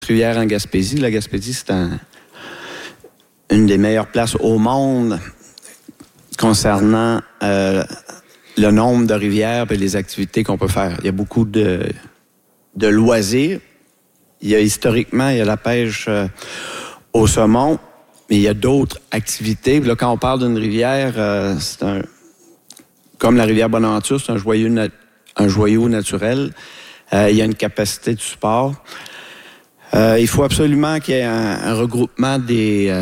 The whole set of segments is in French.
rivière en Gaspésie. La Gaspésie, c'est une des meilleures places au monde concernant le nombre de rivières et les activités qu'on peut faire. Il y a beaucoup de loisirs. Historiquement, il y a la pêche au saumon, mais il y a d'autres activités. Puis là, quand on parle d'une rivière, comme la rivière Bonaventure, c'est un joyau naturel. Il y a une capacité de support. Il faut absolument qu'il y ait un regroupement des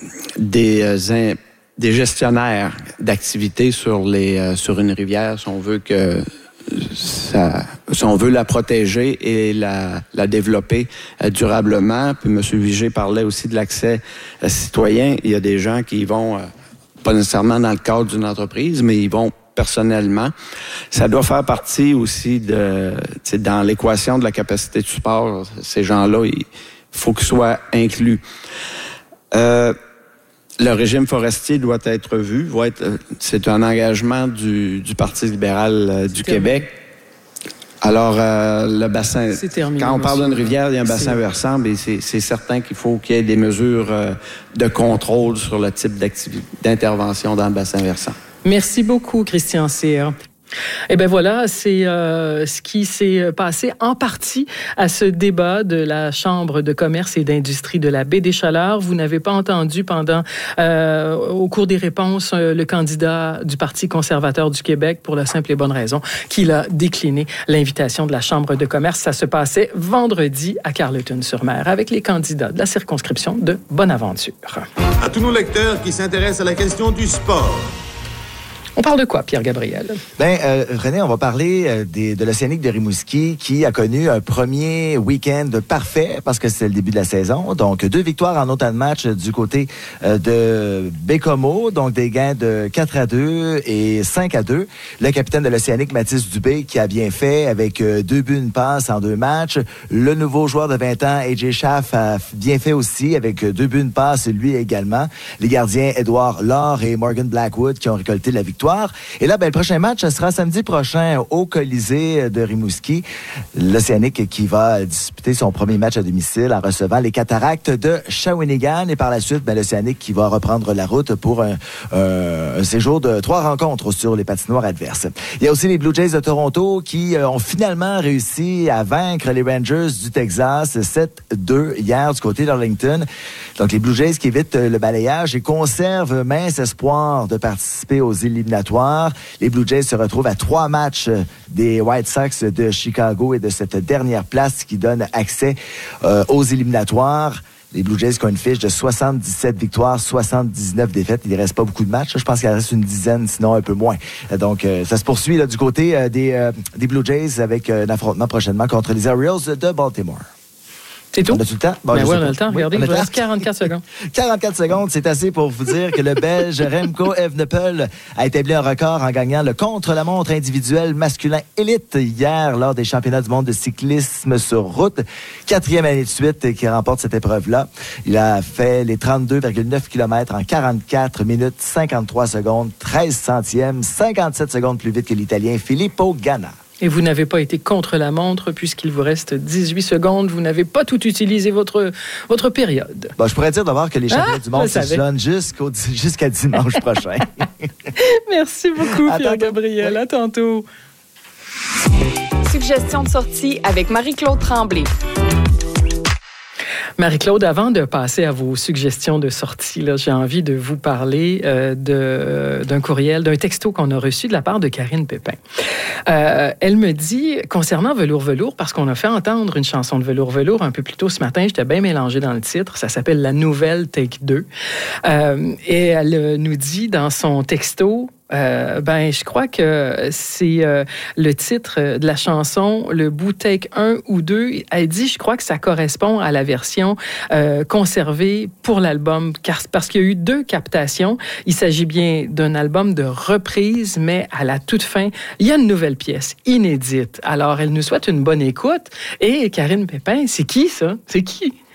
gestionnaires d'activités sur une rivière si on veut la protéger et la développer durablement. Puis M. Vigée parlait aussi de l'accès citoyen. Il y a des gens qui y vont, pas nécessairement dans le cadre d'une entreprise, mais ils vont personnellement. Ça doit faire partie aussi dans l'équation de la capacité de support. Ces gens-là, il faut qu'ils soient inclus. Le régime forestier doit être revu. C'est un engagement du Parti libéral du Québec. Alors, le bassin... Quand on parle d'une rivière, il y a un bassin versant, mais c'est certain qu'il faut qu'il y ait des mesures de contrôle sur le type d'intervention dans le bassin versant. Merci beaucoup, Christian Cyr. Eh bien voilà, c'est ce qui s'est passé en partie à ce débat de la Chambre de commerce et d'industrie de la Baie des Chaleurs. Vous n'avez pas entendu au cours des réponses, le candidat du Parti conservateur du Québec pour la simple et bonne raison qu'il a décliné l'invitation de la Chambre de commerce. Ça se passait vendredi à Carleton-sur-Mer avec les candidats de la circonscription de Bonaventure. À tous nos lecteurs qui s'intéressent à la question du sport. On parle de quoi, Pierre-Gabriel? René, on va parler de l'Océanique de Rimouski qui a connu un premier week-end parfait parce que c'est le début de la saison. Donc, 2 victoires en autant de matchs du côté de Bécomo. Donc, des gains de 4-2 et 5-2. Le capitaine de l'Océanique, Mathis Dubé, qui a bien fait avec 2 buts, une passe en 2 matchs. Le nouveau joueur de 20 ans, AJ Schaff, a bien fait aussi avec 2 buts, une passe, lui également. Les gardiens Édouard Laure et Morgan Blackwood qui ont récolté la victoire. Et là, le prochain match sera samedi prochain au Colisée de Rimouski. L'Océanique qui va disputer son premier match à domicile en recevant les Cataractes de Shawinigan. Et par la suite, l'Océanique qui va reprendre la route pour un séjour de 3 rencontres sur les patinoires adverses. Il y a aussi les Blue Jays de Toronto qui ont finalement réussi à vaincre les Rangers du Texas 7-2 hier du côté d'Arlington. Donc, les Blue Jays qui évitent le balayage et conservent mince espoir de participer aux éliminatoires. Les Blue Jays se retrouvent à 3 matchs des White Sox de Chicago et de cette dernière place qui donne accès aux éliminatoires. Les Blue Jays qui ont une fiche de 77 victoires, 79 défaites. Il ne reste pas beaucoup de matchs. Je pense qu'il reste une dizaine, sinon un peu moins. Donc, ça se poursuit du côté des Blue Jays avec un affrontement prochainement contre les Orioles de Baltimore. C'est tout? On a tout le temps? Oui, on a le temps. Regardez, il vous reste 44 secondes. 44 secondes, c'est assez pour vous dire que le Belge Remco Evenepoel a établi un record en gagnant le contre-la-montre individuel masculin élite hier lors des championnats du monde de cyclisme sur route. 4e année de suite qu'il remporte cette épreuve-là. Il a fait les 32,9 km en 44 minutes, 53 secondes, 13 centièmes, 57 secondes plus vite que l'Italien Filippo Ganna. Et vous n'avez pas été contre la montre puisqu'il vous reste 18 secondes. Vous n'avez pas tout utilisé votre période. Je pourrais dire d'abord que les championnats du monde se jusqu'à dimanche prochain. Merci beaucoup, Pierre-Gabriel. À tantôt. Suggestion de sortie avec Marie-Claude Tremblay. Marie-Claude, avant de passer à vos suggestions de sortie, là, j'ai envie de vous parler d'un courriel, d'un texto qu'on a reçu de la part de Karine Pépin. Elle me dit, concernant Velours, parce qu'on a fait entendre une chanson de Velours un peu plus tôt ce matin, j'étais bien mélangée dans le titre, ça s'appelle La Nouvelle Take 2. Et elle nous dit dans son texto... je crois que c'est le titre de la chanson, le bout take 1 ou 2. Elle dit, je crois que ça correspond à la version conservée pour l'album, parce qu'il y a eu 2 captations. Il s'agit bien d'un album de reprise, mais à la toute fin, il y a une nouvelle pièce inédite. Alors, elle nous souhaite une bonne écoute. Et Karine Pépin, c'est qui ça? C'est qui?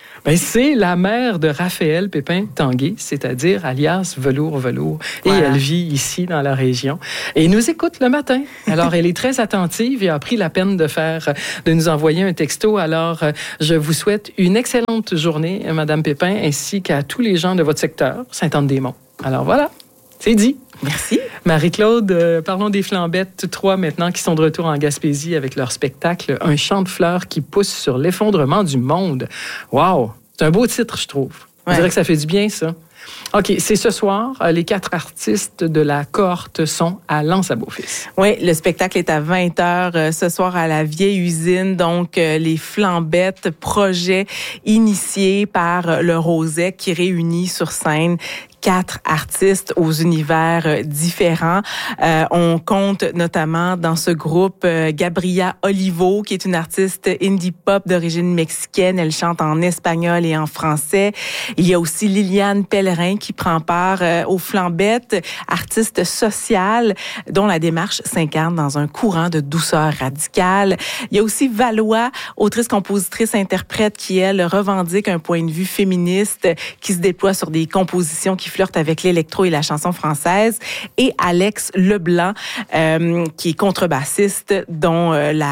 Ben, c'est la mère de Raphaël Pépin-Tanguay, c'est-à-dire alias Velours. Et elle vit ici dans la région. Et elle nous écoute le matin. Alors, elle est très attentive et a pris la peine de nous envoyer un texto. Alors, je vous souhaite une excellente journée, Madame Pépin, ainsi qu'à tous les gens de votre secteur, Sainte-Anne-des-Monts. Alors voilà, c'est dit. Merci. Marie-Claude, parlons des Flambettes 3 maintenant qui sont de retour en Gaspésie avec leur spectacle « Un champ de fleurs qui pousse sur l'effondrement du monde ». Wow! C'est un beau titre, je trouve. On dirait que ça fait du bien, ça. OK, c'est ce soir. Les 4 artistes de la cohorte sont à l'Anse-à-Beaufils. Oui, le spectacle est à 20h ce soir à la Vieille Usine. Donc, les Flambettes, projet initié par le Rosec qui réunit sur scène 4 artistes aux univers différents. On compte notamment dans ce groupe Gabriela Olivo, qui est une artiste indie pop d'origine mexicaine. Elle chante en espagnol et en français. Il y a aussi Liliane Pellerin qui prend part aux Flambettes, artiste sociale dont la démarche s'incarne dans un courant de douceur radicale. Il y a aussi Valois, autrice, compositrice, interprète qui, elle, revendique un point de vue féministe qui se déploie sur des compositions qui flirte avec l'électro et la chanson française, et Alex Leblanc, qui est contrebassiste, dont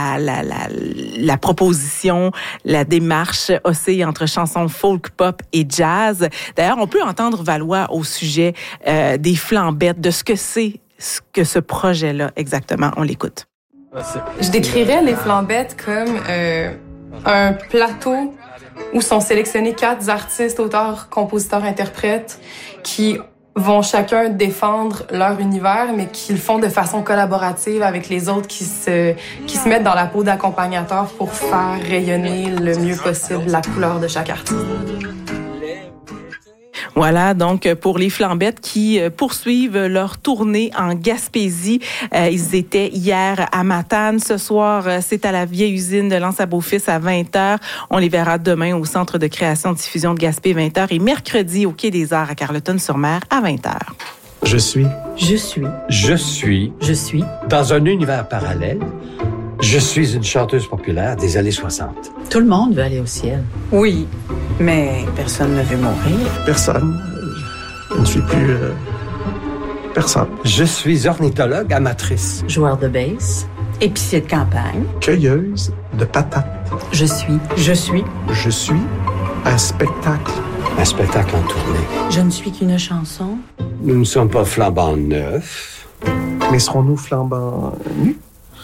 la proposition, la démarche oscille entre chansons folk, pop et jazz. D'ailleurs, on peut entendre Valois au sujet des Flambettes, de ce que ce projet-là exactement. On l'écoute. Je décrirais les Flambettes comme un plateau où sont sélectionnés 4 artistes, auteurs, compositeurs, interprètes qui vont chacun défendre leur univers, mais qui le font de façon collaborative avec les autres qui se mettent dans la peau d'accompagnateurs pour faire rayonner le mieux possible la couleur de chaque artiste. Voilà, donc pour les Flambettes qui poursuivent leur tournée en Gaspésie. Ils étaient hier à Matane. Ce soir, c'est à la Vieille Usine de l'Anse-à-Beaufils à 20h. On les verra demain au Centre de création-diffusion de Gaspé 20h et mercredi au Quai des Arts à Carleton-sur-Mer à 20h. Je suis dans un univers parallèle. Je suis une chanteuse populaire des années 60. Tout le monde veut aller au ciel. Oui, mais personne ne veut mourir. Personne. Je ne suis plus personne. Je suis ornithologue amatrice. Joueur de bass. Épicier de campagne. Cueilleuse de patates. Je suis un spectacle. Un spectacle en tournée. Je ne suis qu'une chanson. Nous ne sommes pas flambant neufs. Mais serons-nous flambant nus?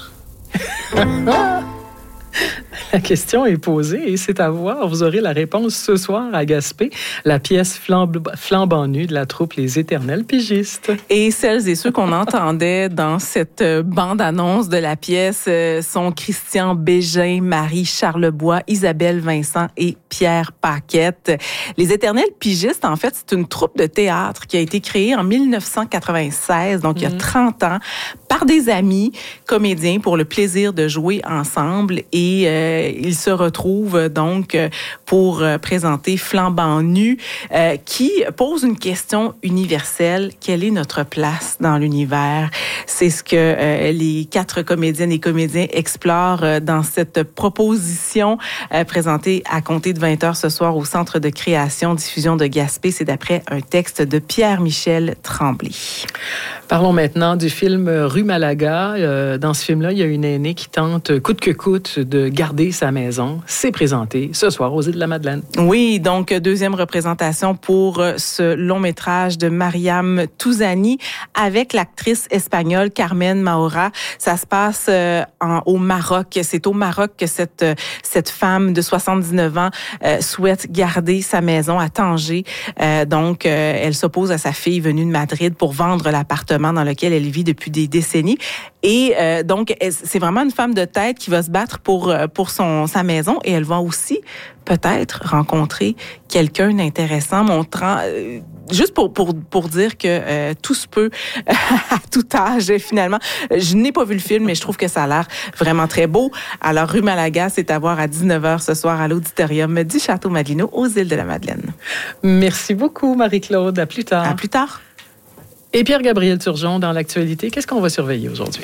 La question est posée et c'est à voir. Vous aurez la réponse ce soir à Gaspé, la pièce flambant nue de la troupe Les Éternels Pigistes. Et celles et ceux qu'on entendait dans cette bande-annonce de la pièce sont Christian Bégin, Marie Charlebois, Isabelle Vincent et Pierre Paquette. Les Éternels Pigistes, en fait, c'est une troupe de théâtre qui a été créée en 1996, donc il y a 30 ans, par des amis comédiens pour le plaisir de jouer ensemble et ils se retrouvent donc pour présenter Flambant nu qui pose une question universelle. Quelle est notre place dans l'univers? C'est ce que les 4 comédiennes et comédiens explorent dans cette proposition présentée à compter de 20h ce soir au Centre de création-diffusion de Gaspé. C'est d'après un texte de Pierre-Michel Tremblay. Parlons maintenant du film Rue Malaga. Dans ce film-là, il y a une aînée qui tente, coûte que coûte, de garder sa maison. C'est présenté ce soir aux Îles-de-la-Madeleine. Oui, donc deuxième représentation pour ce long-métrage de Mariam Touzani avec l'actrice espagnole Carmen Maura. Ça se passe au Maroc. C'est au Maroc que cette femme de 79 ans souhaite garder sa maison à Tanger. Donc, elle s'oppose à sa fille venue de Madrid pour vendre l'appartement dans lequel elle vit depuis des décennies. Et donc, c'est vraiment une femme de tête qui va se battre pour sa maison et elle va aussi peut-être rencontrer quelqu'un d'intéressant, montrant... Juste pour dire que tout se peut à tout âge, finalement. Je n'ai pas vu le film, mais je trouve que ça a l'air vraiment très beau. Alors, Rue Malaga, c'est à voir à 19h ce soir à l'auditorium du Château Madelino aux Îles-de-la-Madeleine. Merci beaucoup, Marie-Claude. À plus tard. À plus tard. Et Pierre-Gabriel Turgeon, dans l'actualité, qu'est-ce qu'on va surveiller aujourd'hui?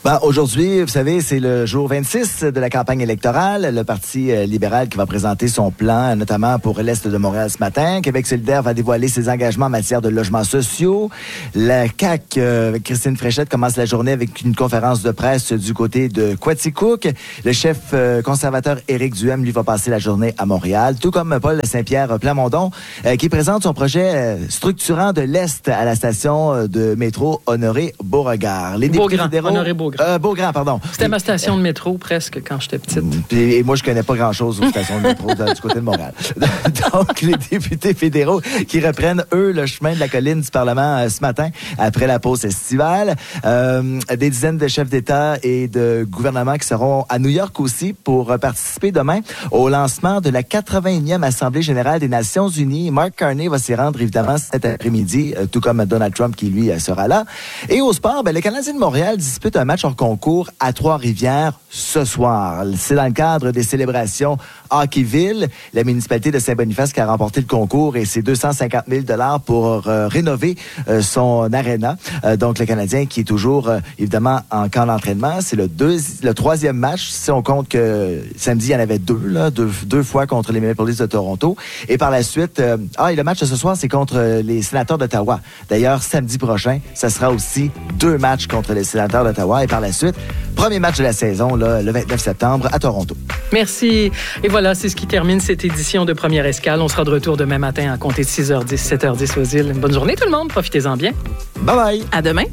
Aujourd'hui, vous savez, c'est le jour 26 de la campagne électorale. Le Parti libéral qui va présenter son plan, notamment pour l'Est de Montréal ce matin. Québec solidaire va dévoiler ses engagements en matière de logements sociaux. La CAQ, avec Christine Fréchette, commence la journée avec une conférence de presse du côté de Quaticook. Le chef conservateur Éric Duhem, lui, va passer la journée à Montréal, tout comme Paul Saint-Pierre Plamondon, qui présente son projet structurant de l'Est à la station de métro Honoré-Beauregard. Les députés fédéraux... Honoré-Beaugrand. Beaugrand, pardon. C'était ma station de métro presque quand j'étais petite. Et moi, je connais pas grand-chose aux stations de métro du côté de Montréal. Donc, les députés fédéraux qui reprennent, eux, le chemin de la colline du Parlement ce matin, après la pause estivale. Des dizaines de chefs d'État et de gouvernement qui seront à New York aussi pour participer demain au lancement de la 81e Assemblée générale des Nations unies. Mark Carney va s'y rendre, évidemment, cet après-midi, tout comme Donald Trump qui, lui, sera là. Et au sport, le Canadien de Montréal dispute un match hors concours à Trois-Rivières ce soir. C'est dans le cadre des célébrations Hockeyville, la municipalité de Saint-Boniface qui a remporté le concours et c'est 250 000 $ pour rénover son aréna. Donc, le Canadien qui est toujours, évidemment, en camp d'entraînement. C'est le troisième match. Si on compte que samedi, il y en avait deux fois contre les Maple Leafs de Toronto. Et par la suite, et le match de ce soir, c'est contre les Sénateurs d'Ottawa. D'ailleurs, samedi prochain, ça sera aussi 2 matchs contre les Sénateurs d'Ottawa. Et par la suite, premier match de la saison, le 29 septembre à Toronto. Merci. Et voilà, c'est ce qui termine cette édition de Première Escale. On sera de retour demain matin à compter de 6h10, 7h10 aux îles. Une bonne journée tout le monde. Profitez-en bien. Bye bye. À demain.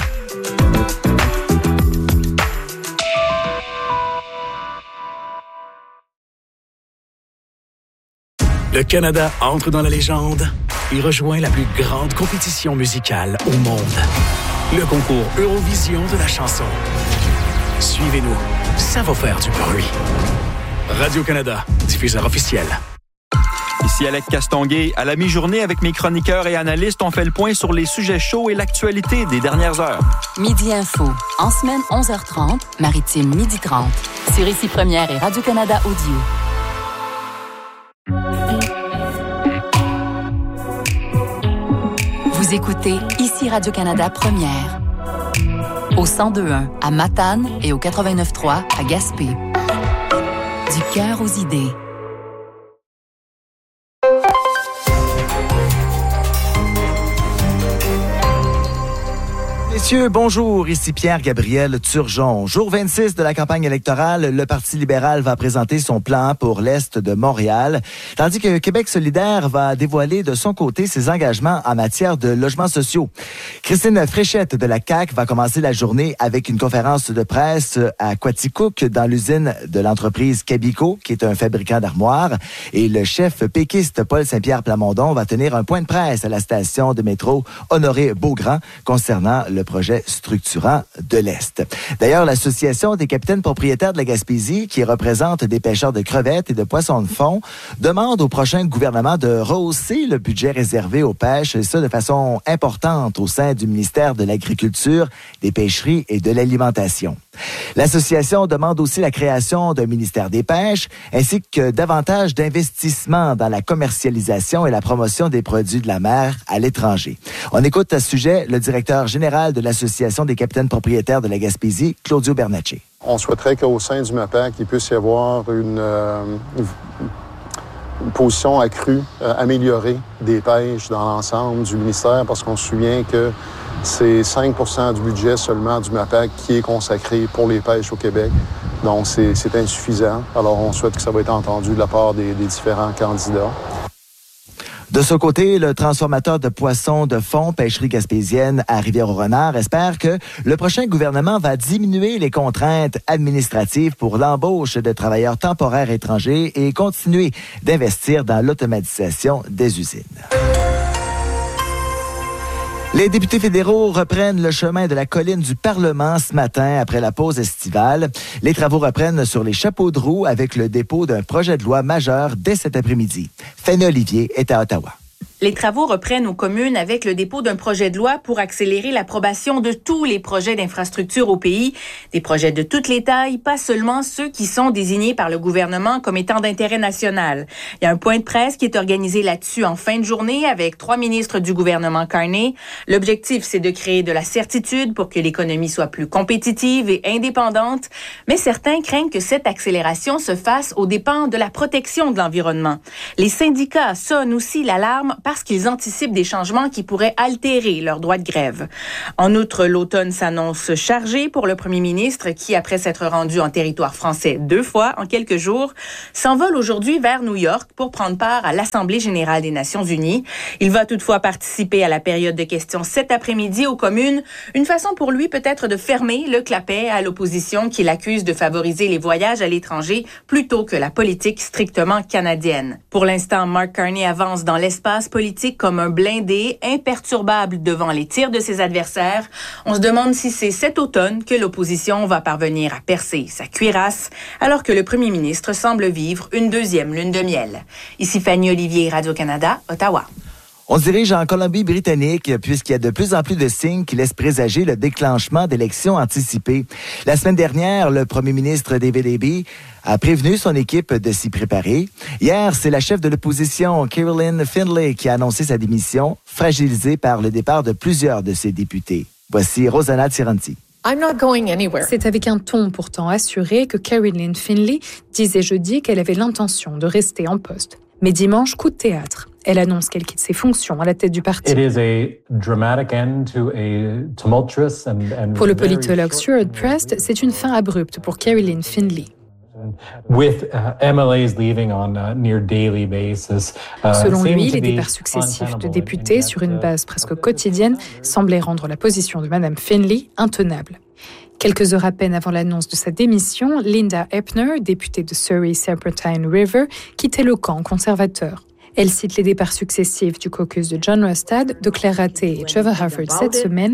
Le Canada entre dans la légende et rejoint la plus grande compétition musicale au monde. Le concours Eurovision de la chanson. Suivez-nous, ça va faire du bruit. Radio-Canada, diffuseur officiel. Ici Alec Castonguay. À la mi-journée, avec mes chroniqueurs et analystes, on fait le point sur les sujets chauds et l'actualité des dernières heures. Midi Info, en semaine 11h30, Maritime 12h30. Sur Ici Première et Radio-Canada Audio. Vous écoutez Ici Radio-Canada Première. Au 102.1 à Matane et au 89.3 à Gaspé. Du cœur aux idées. Messieurs, bonjour. Ici Pierre-Gabriel Turgeon. Jour 26 de la campagne électorale, le Parti libéral va présenter son plan pour l'Est de Montréal, tandis que Québec solidaire va dévoiler de son côté ses engagements en matière de logements sociaux. Christine Fréchette de la CAQ va commencer la journée avec une conférence de presse à Quaticook dans l'usine de l'entreprise Cabico, qui est un fabricant d'armoires. Et le chef péquiste Paul Saint-Pierre Plamondon va tenir un point de presse à la station de métro Honoré-Beaugrand concernant le projet structurant de l'Est. D'ailleurs, l'Association des capitaines propriétaires de la Gaspésie, qui représente des pêcheurs de crevettes et de poissons de fond, demande au prochain gouvernement de rehausser le budget réservé aux pêches, et ça de façon importante au sein du ministère de l'Agriculture, des Pêcheries et de l'Alimentation. L'association demande aussi la création d'un ministère des Pêches, ainsi que davantage d'investissements dans la commercialisation et la promotion des produits de la mer à l'étranger. On écoute à ce sujet le directeur général de l'Association des capitaines propriétaires de la Gaspésie, Claudio Bernacci. On souhaiterait qu'au sein du MAPAC, il puisse y avoir une position accrue, améliorée des pêches dans l'ensemble du ministère, parce qu'on se souvient que c'est 5 % du budget seulement du MAPAC qui est consacré pour les pêches au Québec. Donc, c'est insuffisant. Alors, on souhaite que ça va être entendu de la part des différents candidats. De ce côté, le transformateur de poissons de fond Pêcherie Gaspésienne à Rivière-au-Renard espère que le prochain gouvernement va diminuer les contraintes administratives pour l'embauche de travailleurs temporaires étrangers et continuer d'investir dans l'automatisation des usines. Les députés fédéraux reprennent le chemin de la colline du Parlement ce matin après la pause estivale. Les travaux reprennent sur les chapeaux de roue avec le dépôt d'un projet de loi majeur dès cet après-midi. Fanny Olivier est à Ottawa. Les travaux reprennent aux communes avec le dépôt d'un projet de loi pour accélérer l'approbation de tous les projets d'infrastructure au pays. Des projets de toutes les tailles, pas seulement ceux qui sont désignés par le gouvernement comme étant d'intérêt national. Il y a un point de presse qui est organisé là-dessus en fin de journée avec 3 ministres du gouvernement Carney. L'objectif, c'est de créer de la certitude pour que l'économie soit plus compétitive et indépendante. Mais certains craignent que cette accélération se fasse aux dépens de la protection de l'environnement. Les syndicats sonnent aussi l'alarme parce qu'ils anticipent des changements qui pourraient altérer leur droit de grève. En outre, l'automne s'annonce chargé pour le premier ministre qui, après s'être rendu en territoire français 2 fois en quelques jours, s'envole aujourd'hui vers New York pour prendre part à l'Assemblée générale des Nations unies. Il va toutefois participer à la période de questions cet après-midi aux communes, une façon pour lui peut-être de fermer le clapet à l'opposition qui l'accuse de favoriser les voyages à l'étranger plutôt que la politique strictement canadienne. Pour l'instant, Mark Carney avance dans l'espace politique comme un blindé imperturbable devant les tirs de ses adversaires. On se demande si c'est cet automne que l'opposition va parvenir à percer sa cuirasse, alors que le premier ministre semble vivre une deuxième lune de miel. Ici Fanny Olivier, Radio-Canada, Ottawa. On se dirige en Colombie-Britannique puisqu'il y a de plus en plus de signes qui laissent présager le déclenchement d'élections anticipées. La semaine dernière, le premier ministre David Eby a prévenu son équipe de s'y préparer. Hier, c'est la chef de l'opposition, Caroline Findlay, qui a annoncé sa démission, fragilisée par le départ de plusieurs de ses députés. Voici Rosanna Tiranti. C'est avec un ton pourtant assuré que Caroline Findlay disait jeudi qu'elle avait l'intention de rester en poste. Mais dimanche, coup de théâtre. Elle annonce qu'elle quitte ses fonctions à la tête du parti. Pour le politologue Stuart Prest, c'est une fin abrupte pour Caroline Findlay. Selon lui, les départs successifs de députés sur une base presque quotidienne semblaient rendre la position de Mme Findlay intenable. Quelques heures à peine avant l'annonce de sa démission, Linda Epner, députée de Surrey-Serpentine River, quittait le camp conservateur. Elle cite les départs successifs du caucus de John Rustad, de Claire Raté et Trevor Harford cette semaine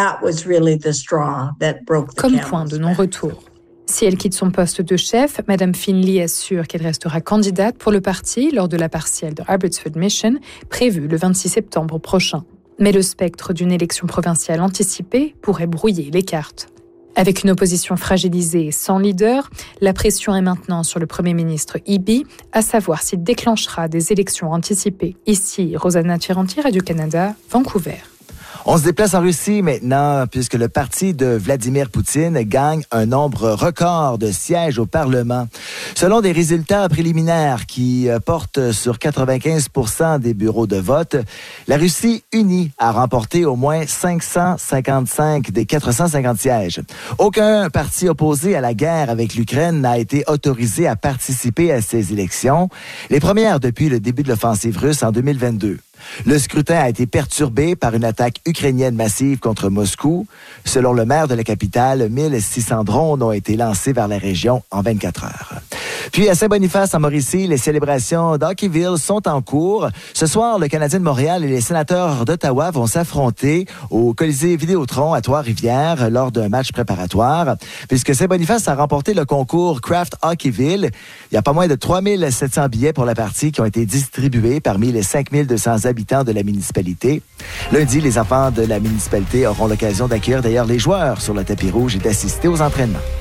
comme point de non-retour. Si elle quitte son poste de chef, Mme Findlay assure qu'elle restera candidate pour le parti lors de la partielle de Abbotsford Mission, prévue le 26 septembre prochain. Mais le spectre d'une élection provinciale anticipée pourrait brouiller les cartes. Avec une opposition fragilisée et sans leader, la pression est maintenant sur le Premier ministre Eby, à savoir s'il déclenchera des élections anticipées. Ici, Rosanna Tiranti, Radio-Canada, Vancouver. On se déplace en Russie maintenant, puisque le parti de Vladimir Poutine gagne un nombre record de sièges au Parlement. Selon des résultats préliminaires qui portent sur 95% des bureaux de vote, la Russie unie a remporté au moins 555 des 450 sièges. Aucun parti opposé à la guerre avec l'Ukraine n'a été autorisé à participer à ces élections, les premières depuis le début de l'offensive russe en 2022. Le scrutin a été perturbé par une attaque ukrainienne massive contre Moscou. Selon le maire de la capitale, 1600 drones ont été lancés vers la région en 24 heures. Puis à Saint-Boniface, en Mauricie, les célébrations d'Hockeyville sont en cours. Ce soir, le Canadien de Montréal et les Sénateurs d'Ottawa vont s'affronter au Colisée Vidéotron à Trois-Rivières lors d'un match préparatoire. Puisque Saint-Boniface a remporté le concours Craft Hockeyville, il y a pas moins de 3700 billets pour la partie qui ont été distribués parmi les 5200 habitants de la municipalité. Lundi, les enfants de la municipalité auront l'occasion d'accueillir d'ailleurs les joueurs sur le tapis rouge et d'assister aux entraînements.